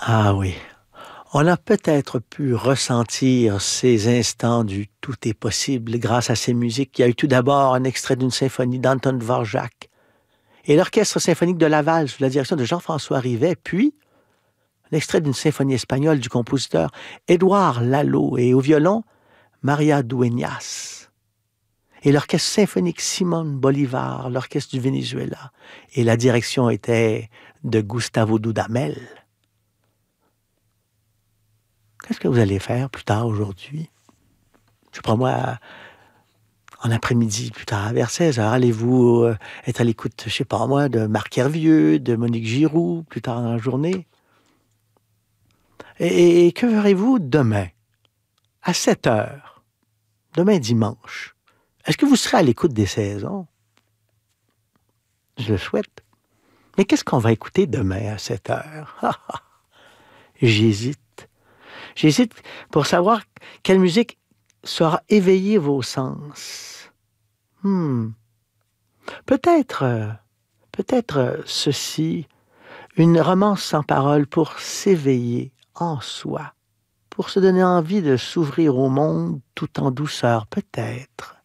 Ah oui, on a peut-être pu ressentir ces instants du tout est possible grâce à ces musiques. Il y a eu tout d'abord un extrait d'une symphonie d'Anton Dvorak et l'Orchestre symphonique de Laval sous la direction de Jean-François Rivet, puis un extrait d'une symphonie espagnole du compositeur Édouard Lalo et au violon Maria Dueñas. Et l'Orchestre symphonique Simón Bolívar, l'Orchestre du Venezuela. Et la direction était de Gustavo Dudamel. Qu'est-ce que vous allez faire plus tard aujourd'hui? Je sais pas moi, en après-midi, plus tard, vers 16 heures, allez-vous être à l'écoute, je sais pas moi, de Marc Hervieux, de Monique Giroux, plus tard dans la journée? Et que ferez-vous demain, à 7 heures, demain dimanche? Est-ce que vous serez à l'écoute des saisons? Je le souhaite. Mais qu'est-ce qu'on va écouter demain à 7 heures? J'hésite. J'hésite pour savoir quelle musique saura éveiller vos sens. Peut-être ceci, une romance sans parole pour s'éveiller en soi, pour se donner envie de s'ouvrir au monde tout en douceur, peut-être.